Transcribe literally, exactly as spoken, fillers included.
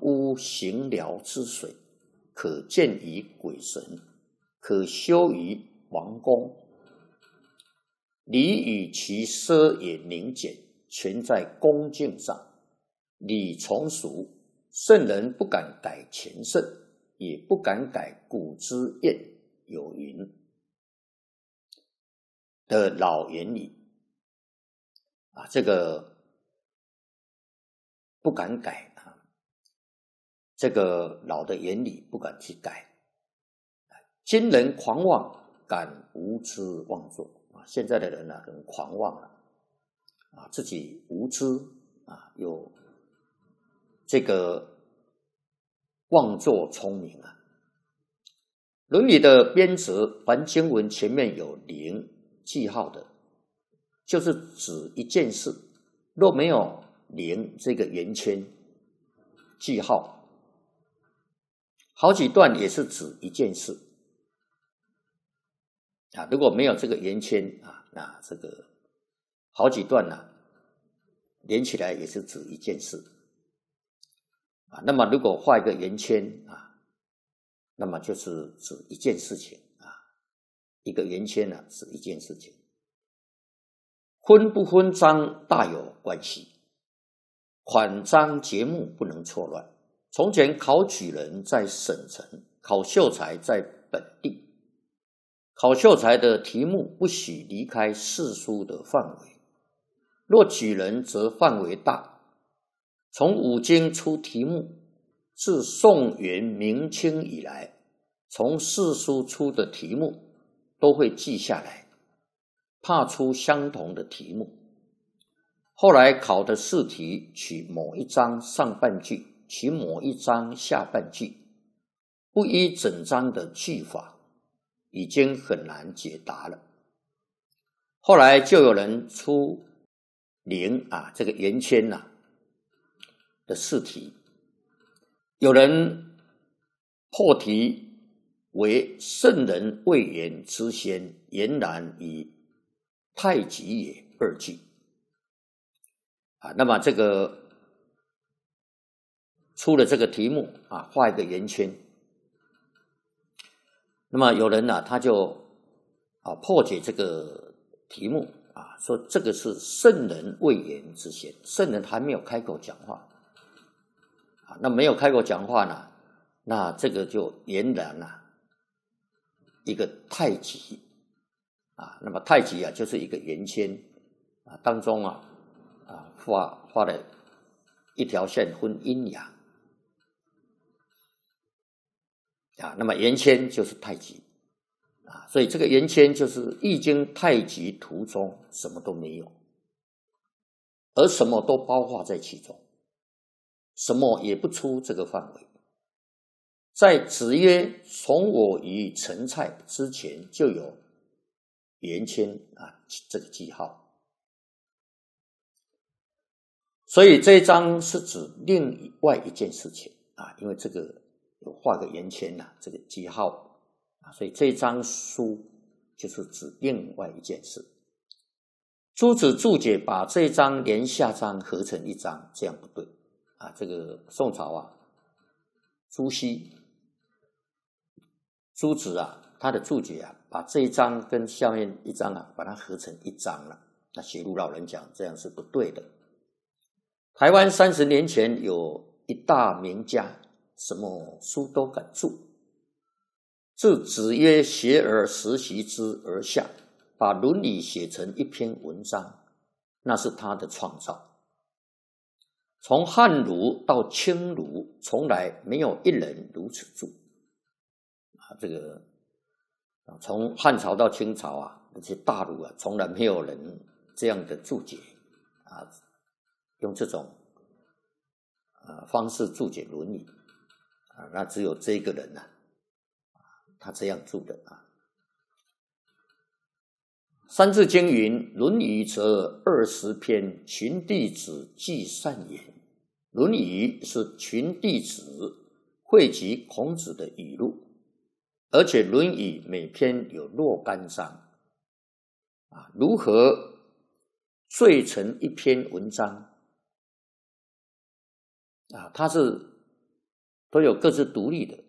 屋行疗之水，可见于鬼神，可修于王宫。礼与其奢也宁简，全在恭敬上。礼从俗，圣人不敢改前圣，也不敢改古之谚。有云的老原理啊，这个不敢改啊，这个老的原理不敢去改。今人狂妄，敢无知妄作啊！现在的人啊，很狂妄啊，啊，自己无知啊，有这个妄作聪明啊。论语的编则，凡经文前面有零记号的，就是指一件事；若没有零这个圆圈记号，好几段也是指一件事啊。如果没有这个圆圈啊，那这个好几段呢、啊，连起来也是指一件事啊。那么如果画一个圆圈啊，那么就是指一件事情啊，一个圆圈呢、啊、是一件事情。分不分章大有关系，款章节目不能错乱。从前考举人在省城，考秀才在本地。考秀才的题目不许离开世书的范围，若举人则范围大。从五经出题目，自宋元明清以来，从世书出的题目都会记下来，怕出相同的题目。后来考的试题取某一章上半句，取某一章下半句，不依整章的句法，已经很难解答了。后来就有人出零啊，这个圆圈啊的试题，有人破题为圣人未言之先，俨然以太极也二句啊。那么这个出了这个题目啊，画一个圆圈。那么有人呢、啊，他就啊破解这个题目啊，说这个是圣人未言之先，圣人还没有开口讲话啊。那没有开口讲话呢，那这个就俨然啊一个太极啊。那么太极啊就是一个圆圈啊，当中啊啊画画了一条线分阴阳啊，那么圆圈就是太极啊，所以这个圆圈就是易经太极图中什么都没有，而什么都包括在其中，什么也不出这个范围。在子曰从我于陈蔡之前就有圆圈啊这个记号，所以这一章是指另外一件事情啊，因为这个有画个圆圈啊，这个记号啊，所以这一章书就是指另外一件事。朱子注解把这一章连下章合成一章，这样不对啊。这个宋朝啊，朱熹朱子啊，他的注解啊，把这一章跟下面一章啊，把它合成一章了。那学儒老人讲这样是不对的。台湾三十年前有一大名家，什么书都敢注，自子曰学而时习之而下，把《论语》写成一篇文章，那是他的创造。从汉儒到清儒，从来没有一人如此注啊。这个从汉朝到清朝啊，而且大儒啊，从来没有人这样的注解啊，用这种呃方式注解《论语》啊，那只有这个人啊，他这样注的啊。三字经云：“论语则二十篇，群弟子记善言。”《论语》是群弟子汇集孔子的语录。而且《论语》每篇有若干章啊，如何缀成一篇文章啊？它是都有各自独立的